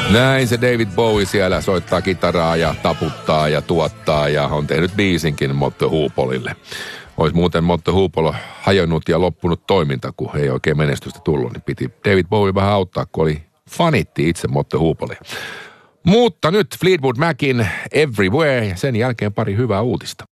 Näin se David Bowie siellä soittaa kitaraa ja taputtaa ja tuottaa ja on tehnyt biisinkin Motto Hoopolille. Olisi muuten Motto Hoopolo hajonnut ja loppunut toiminta, kun ei oikein menestystä tullut, niin piti David Bowie vähän auttaa, kun oli fanitti itse Motto Hoopolia. Mutta nyt Fleetwood Macin Everywhere ja sen jälkeen pari hyvää uutista.